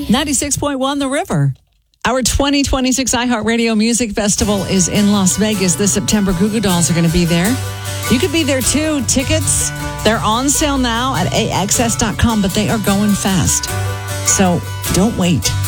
96.1 The River. Our 2026 iHeartRadio Music Festival is in Las Vegas this September. Goo Goo Dolls are going to be there. You could be there too. Tickets, they're on sale now at AXS.com, but they are going fast. So don't wait.